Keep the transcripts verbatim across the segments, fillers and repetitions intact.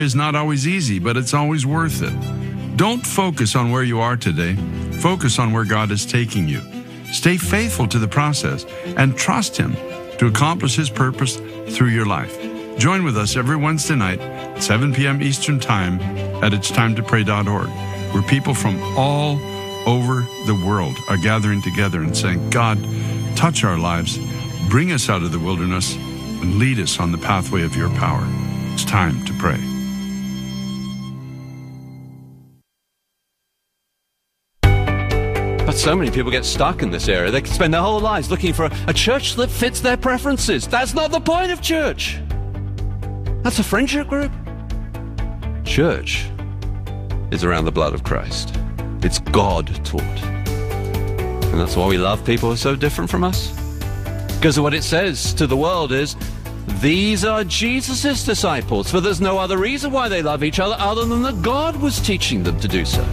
It's not always easy, but it's always worth it. Don't focus on where you are today. Focus on where God is taking you. Stay faithful to the process and trust Him to accomplish His purpose through your life. Join with us every Wednesday night, seven p.m. Eastern Time at its time to pray dot org, where people from all over the world are gathering together and saying, God, touch our lives, bring us out of the wilderness, and lead us on the pathway of your power. It's time to pray. But so many people get stuck in this area. They spend their whole lives looking for a, a church that fits their preferences. That's not the point of church. That's a friendship group. Church is around the blood of Christ. It's God taught. And that's why we love people who are so different from us. Because what it says to the world is, these are Jesus' disciples, for there's no other reason why they love each other other than that God was teaching them to do so.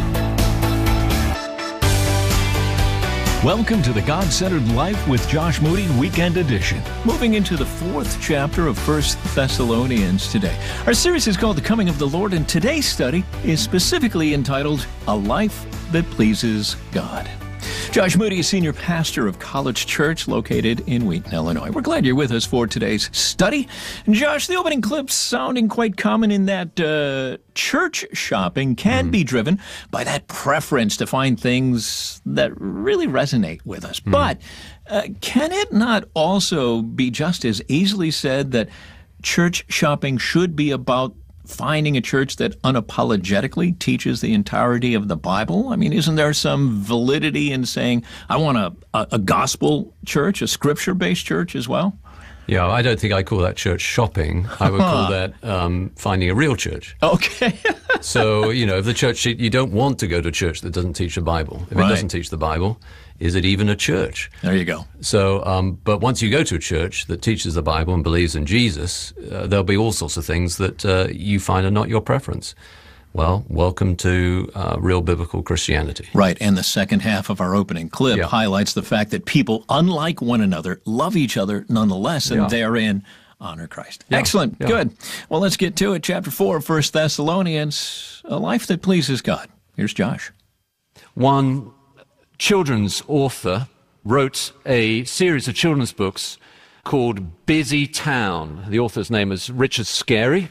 Welcome to the God-Centered Life with Josh Moody Weekend Edition. Moving into the fourth chapter of First Thessalonians today. Our series is called The Coming of the Lord, and today's study is specifically entitled A Life That Pleases God. Josh Moody is senior pastor of College Church located in Wheaton, Illinois. We're glad you're with us for today's study. And Josh, the opening clip's sounding quite common in that uh, church shopping can mm. be driven by that preference to find things that really resonate with us. Mm. But uh, can it not also be just as easily said that church shopping should be about finding a church that unapologetically teaches the entirety of the Bible? I mean, isn't there some validity in saying, I want a, a, a gospel church, a scripture-based church as well? Yeah, I don't think I call that church shopping. I would call that um, finding a real church. Okay. So, you know, if the church, you don't want to go to a church that doesn't teach the Bible. If right. it doesn't teach the Bible, is it even a church? There you go. So, um, but once you go to a church that teaches the Bible and believes in Jesus, uh, there'll be all sorts of things that uh, you find are not your preference. Well, welcome to uh, real biblical Christianity. Right, and the second half of our opening clip yeah. highlights the fact that people, unlike one another, love each other nonetheless, and yeah. therein honor Christ. Yeah. Excellent, yeah. good. Well, let's get to it. Chapter four of First Thessalonians, a life that pleases God. Here's Josh. One children's author wrote a series of children's books called Busy Town. The author's name is Richard Scarry.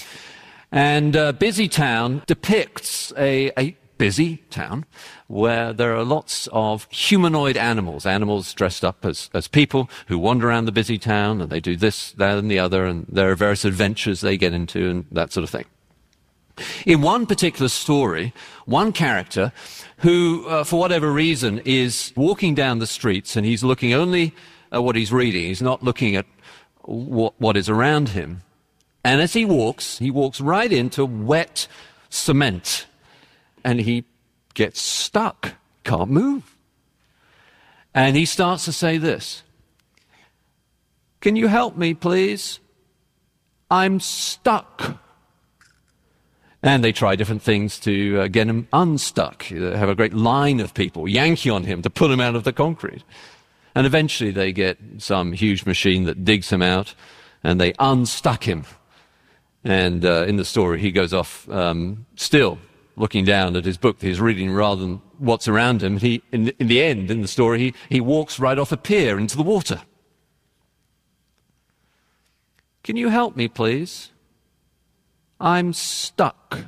And uh, Busy Town depicts a, a busy town where there are lots of humanoid animals, animals dressed up as, as people who wander around the busy town, and they do this, that, and the other, and there are various adventures they get into and that sort of thing. In one particular story, one character who, uh, for whatever reason, is walking down the streets and he's looking only at what he's reading. He's not looking at what, what is around him. And as he walks, he walks right into wet cement. And he gets stuck, can't move. And he starts to say this, "Can you help me, please? I'm stuck." And they try different things to uh, get him unstuck. They have a great line of people yanking on him to pull him out of the concrete. And eventually they get some huge machine that digs him out, and they unstuck him. And uh, in the story, he goes off um, still looking down at his book that he's reading rather than what's around him. He, in, in the end, in the story, he, he walks right off a pier into the water. "Can you help me, please? I'm stuck."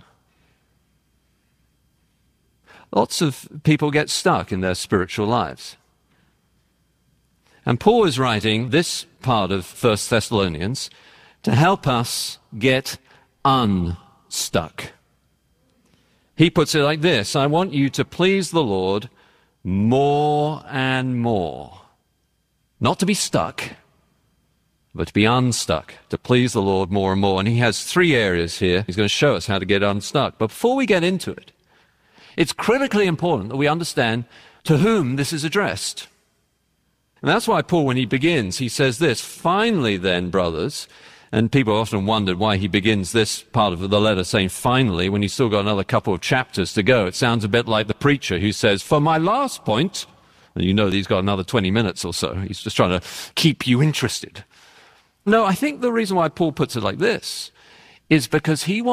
Lots of people get stuck in their spiritual lives. And Paul is writing this part of First Thessalonians to help us get unstuck. He puts it like this: I want you to please the Lord more and more. Not to be stuck, but to be unstuck, to please the Lord more and more. And he has three areas here. He's going to show us how to get unstuck. But before we get into it, it's critically important that we understand to whom this is addressed. And that's why Paul, when he begins, he says this, "Finally then, brothers," and people often wondered why he begins this part of the letter saying finally when he's still got another couple of chapters to go. It sounds a bit like the preacher who says, "For my last point," and you know he's got another twenty minutes or so. He's just trying to keep you interested. No, I think the reason why Paul puts it like this is because he